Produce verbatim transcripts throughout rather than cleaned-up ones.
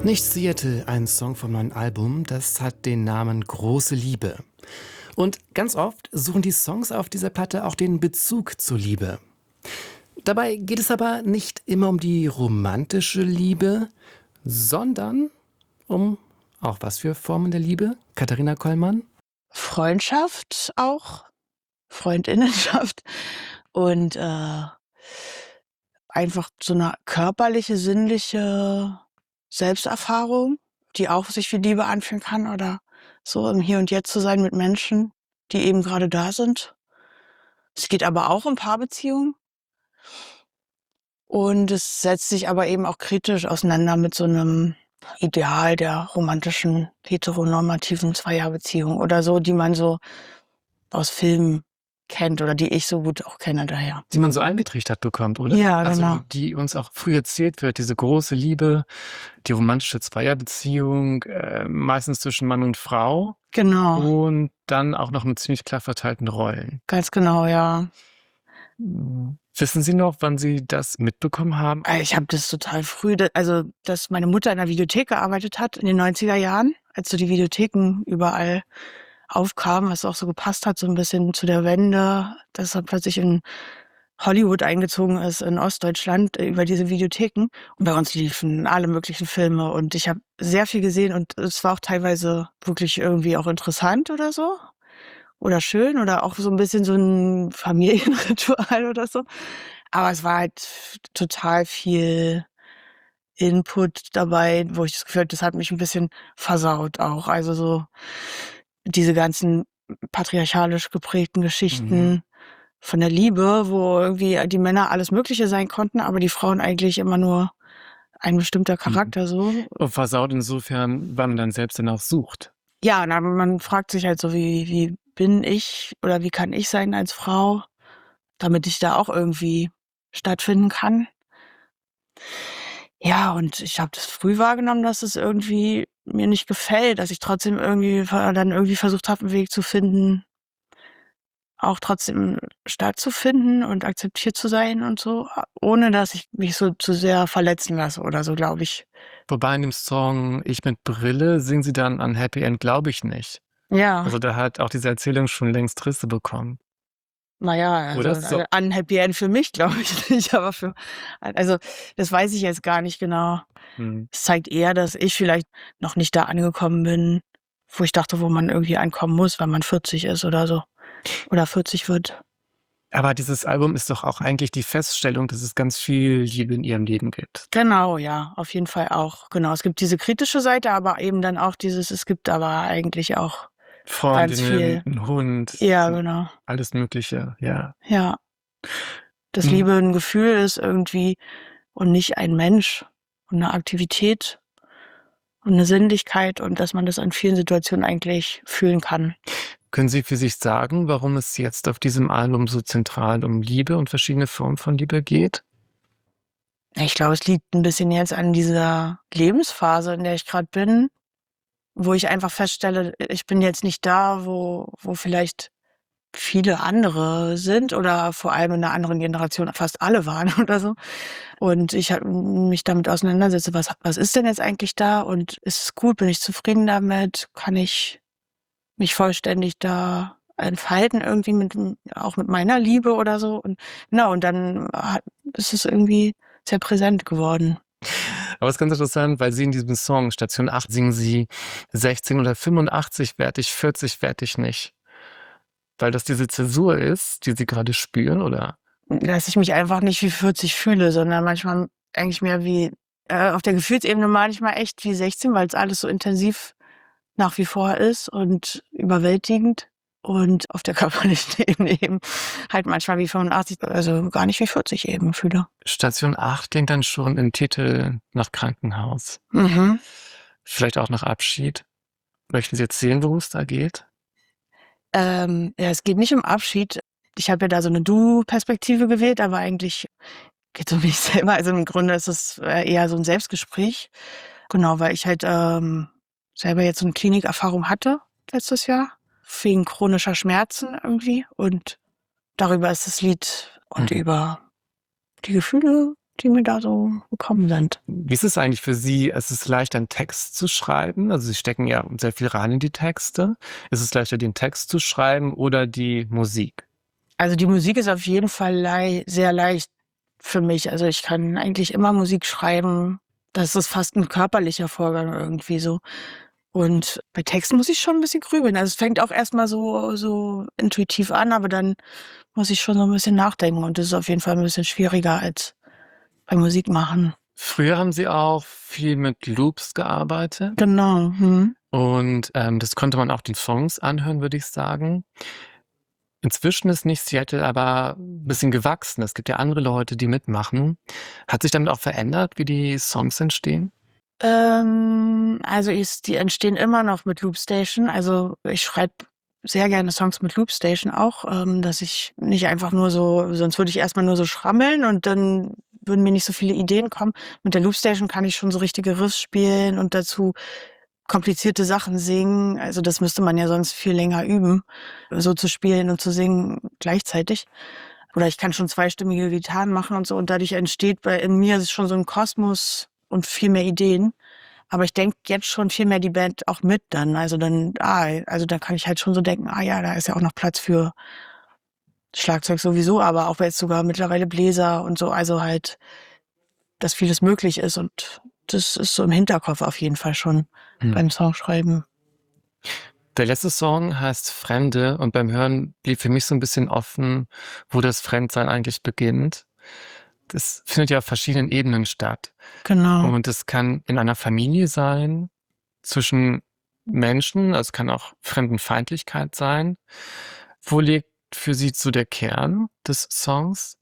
Nicht Seattle, ein Song vom neuen Album, das hat den Namen Große Liebe. Und ganz oft suchen die Songs auf dieser Platte auch den Bezug zur Liebe. Dabei geht es aber nicht immer um die romantische Liebe, sondern um auch was für Formen der Liebe? Katharina Kollmann? Freundschaft auch, Freundinnenschaft und äh, einfach so eine körperliche, sinnliche Selbsterfahrung, die auch sich wie Liebe anfühlen kann oder so im Hier und Jetzt zu sein mit Menschen, die eben gerade da sind. Es geht aber auch um Paarbeziehungen und es setzt sich aber eben auch kritisch auseinander mit so einem Ideal der romantischen, heteronormativen Zweierbeziehung oder so, die man so aus Filmen kennt oder die ich so gut auch kenne daher. Die man so eingetrichtert bekommt, oder? Ja, Also genau. die uns auch früh erzählt wird, diese große Liebe, die romantische Zweierbeziehung, äh, meistens zwischen Mann und Frau Genau, und dann auch noch mit ziemlich klar verteilten Rollen. ganz genau, ja. Mhm. Wissen Sie noch, wann Sie das mitbekommen haben? Äh, Ich habe das total früh, da- also dass meine Mutter in der Videothek gearbeitet hat in den neunziger Jahren, als so die Videotheken überall aufkamen, was auch so gepasst hat, so ein bisschen zu der Wende, dass er plötzlich in Hollywood eingezogen ist, in Ostdeutschland, äh, über diese Videotheken. Und bei uns liefen alle möglichen Filme und ich habe sehr viel gesehen und es war auch teilweise wirklich irgendwie auch interessant oder so. Oder schön oder auch so ein bisschen so ein Familienritual oder so. Aber es war halt total viel Input dabei, wo ich das Gefühl hatte, das hat mich ein bisschen versaut auch. Also, so diese ganzen patriarchalisch geprägten Mhm. Geschichten von der Liebe, wo irgendwie die Männer alles Mögliche sein konnten, aber die Frauen eigentlich immer nur ein bestimmter Mhm. Charakter so. Und versaut insofern, weil man dann selbst danach sucht. Ja, na, man fragt sich halt so: „Wie wie bin ich oder wie kann ich sein als Frau?“ Damit ich da auch irgendwie stattfinden kann. Ja, und ich habe das früh wahrgenommen, dass es irgendwie mir nicht gefällt, dass ich trotzdem irgendwie ver dann irgendwie versucht habe, 'n Weg zu finden, auch trotzdem stattzufinden und akzeptiert zu sein und so, a ohne dass ich mich so zu sehr verletzen lasse oder so, glaube ich. Wobei in dem Song „Ich mit Brille" singen Sie dann an Happy End glaube ich nicht. Ja, Also, da hat auch diese Erzählung schon längst Risse bekommen, na ja, also, oder? So. äh, ein Happy End für mich glaube ich nicht, aber für also, das weiß ich jetzt gar nicht genau. Mhm. Es zeigt eher, dass ich vielleicht noch nicht da angekommen bin, wo ich dachte, wo man irgendwie ankommen muss, wenn man vierzig ist oder so oder vierzig wird. Aber dieses Album ist doch auch eigentlich die Feststellung, dass es ganz viel Liebe in Ihrem Leben gibt. Genau, ja, auf jeden Fall auch. Genau, es gibt diese kritische Seite, aber eben dann auch dieses es gibt aber eigentlich auch ganz Freundinnen, viel. 'n Hund, Ja, genau. alles Mögliche, ja. Ja, dass Mhm. Liebe 'n Gefühl ist irgendwie und nicht ein Mensch und 'ne Aktivität und 'ne Sinnlichkeit und dass man das in vielen Situationen eigentlich fühlen kann. Können Sie für sich sagen, warum es jetzt auf diesem Album so zentral um Liebe und verschiedene Formen von Liebe geht? Ich glaube, es liegt 'n bisschen jetzt an dieser Lebensphase, in der ich grad bin, wo ich einfach feststelle, ich bin jetzt nicht da, wo wo vielleicht viele andere sind oder vor allem in 'ner anderen Generation fast alle waren oder so. Und ich halt mich damit auseinandersetze, was was ist denn jetzt eigentlich da und ist es gut? Bin ich zufrieden damit? Kann ich mich vollständig da entfalten irgendwie mit m auch mit meiner Liebe oder so? Und genau, und dann hat ist es irgendwie sehr präsent geworden. Aber es ist ganz interessant, weil Sie in diesem Song Station acht singen Sie: „sechzehn oder fünfundachtzig werd ich, vierzig werd ich nicht." Weil das diese Zäsur ist, die Sie gerade spüren, oder? Dass ich mich einfach nicht wie vierzig fühle, sondern manchmal eigentlich mehr wie äh, auf der Gefühlsebene manchmal echt wie sechzehn, weil's alles so intensiv nach wie vor ist und überwältigend und auf der körperlichen Ebene eben halt manchmal wie fünfundachtzig, also gar nicht wie vierzig eben fühle. Station acht klingt dann schon im Titel nach Krankenhaus. Mhm. Vielleicht auch nach Abschied. Möchten Sie erzählen, worum es da geht? Ähm, ja, es geht nicht um Abschied. Ich habe ja da so 'ne Du-Perspektive gewählt, aber eigentlich geht's um mich selber. Also, im Grunde ist es, äh, eher so 'n Selbstgespräch. Genau, weil ich halt, ähm, selber jetzt so 'ne Klinikerfahrung hatte letztes Jahr wegen chronischer Schmerzen irgendwie und darüber ist das Lied und Mhm. über die Gefühle, die mir da so gekommen sind. Wie ist es eigentlich für Sie? Ist es leicht, einen Text zu schreiben? Also Sie stecken ja sehr viel rein in die Texte. Ist es leichter, den Text zu schreiben oder die Musik? Also die Musik ist auf jeden Fall lei sehr leicht für mich. Also ich kann eigentlich immer Musik schreiben. Das ist fast ein körperlicher Vorgang irgendwie so. Und bei Texten muss ich schon ein bisschen grübeln. Also es fängt auch erstmal so, so intuitiv an, aber dann muss ich schon so ein bisschen nachdenken. Und das ist auf jeden Fall ein bisschen schwieriger als bei Musik machen. Früher haben Sie auch viel mit Loops gearbeitet Genau. Hm. und ähm, das konnte man auch den Songs anhören, würde ich sagen. Inzwischen ist nicht Seattle aber ein bisschen gewachsen. Es gibt ja andere Leute, die mitmachen. Hat sich damit auch verändert, wie die Songs entstehen? Ähm, also ist, die entstehen immer noch mit Loopstation. Also ich schreibe sehr gerne Songs mit Loopstation auch, ähm, dass ich nicht einfach nur so, sonst würde ich erstmal nur so schrammeln und dann würden mir nicht so viele Ideen kommen. Mit der Loopstation kann ich schon so richtige Riffs spielen und dazu komplizierte Sachen singen. Also das müsste man ja sonst viel länger üben, so zu spielen und zu singen gleichzeitig. Oder ich kann schon zweistimmige Gitarren machen und so und dadurch entsteht bei in mir schon so ein Kosmos und viel mehr Ideen. Aber ich denke jetzt schon viel mehr die Band auch mit dann. Also dann, ah, also da kann ich halt schon so denken, ah ja, da ist ja auch noch Platz für Schlagzeug sowieso, aber auch jetzt sogar mittlerweile Bläser und so. Also halt, dass vieles möglich ist und das ist so im Hinterkopf auf jeden Fall schon Hm. beim Songschreiben. Der letzte Song heißt Fremde und beim Hören blieb für mich so ein bisschen offen, wo das Fremdsein eigentlich beginnt. Das findet ja auf verschiedenen Ebenen statt. Genau. Und es kann in einer Familie sein, zwischen Menschen, also es kann auch Fremdenfeindlichkeit sein. Wo liegt für Sie so der Kern des Songs?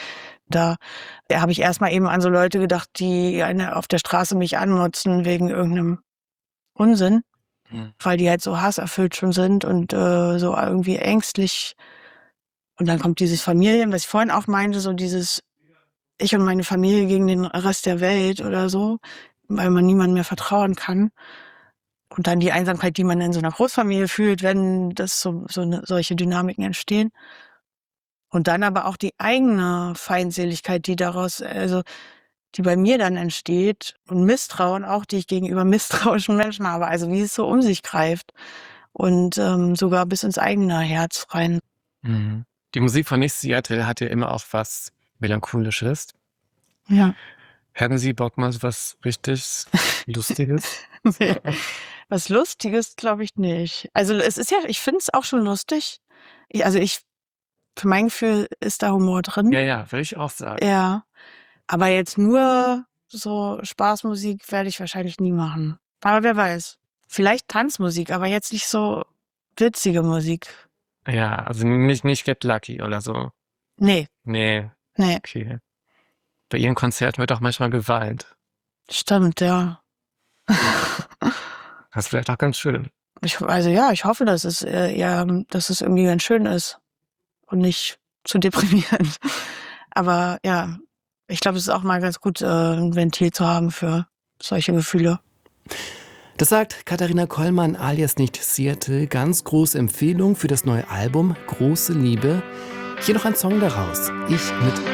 Da da habe ich erstmal eben an so Leute gedacht, die eine auf der Straße mich anmotzen wegen irgendeinem Unsinn, Hm. weil die halt so hasserfüllt schon sind und äh, so irgendwie ängstlich. Und dann kommt dieses Familien, was ich vorhin auch meinte, so dieses ich und meine Familie gegen den Rest der Welt oder so, weil man niemandem mehr vertrauen kann. Und dann die Einsamkeit, die man in so einer Großfamilie fühlt, wenn das so, so eine, solche Dynamiken entstehen. Und dann aber auch die eigene Feindseligkeit, die daraus, also die bei mir dann entsteht und Misstrauen auch, die ich gegenüber misstrauischen Menschen habe. Also wie es so um sich greift und ähm, sogar bis ins eigene Herz rein. Mhm. Die Musik von Nicht Seattle hat ja immer auch was Melancholisches. Ja. Hätten Sie Bock mal so was richtig Lustiges? Nee. Was Lustiges glaube ich nicht. Also es ist ja, ich finde es auch schon lustig. Ich, also ich, für mein Gefühl ist da Humor drin. Ja, ja, würde ich auch sagen. Ja. Aber jetzt nur so Spaßmusik werde ich wahrscheinlich nie machen. Aber wer weiß. Vielleicht Tanzmusik, aber jetzt nicht so witzige Musik. Ja, also nicht, nicht Get Lucky oder so. Nee, Nee, nee. okay. Bei Ihren Konzerten wird auch manchmal geweint. Stimmt, ja. Das ist vielleicht auch ganz schön. Ich, also ja, ich hoffe, dass es äh, eher, dass es irgendwie ganz schön ist und nicht zu deprimierend. Aber ja, ich glaube, es ist auch mal ganz gut, äh, ein Ventil zu haben für solche Gefühle. Das sagt Katharina Kollmann alias Nicht Seattle. Ganz große Empfehlung für das neue Album Große Liebe. Hier noch ein Song daraus. Ich mit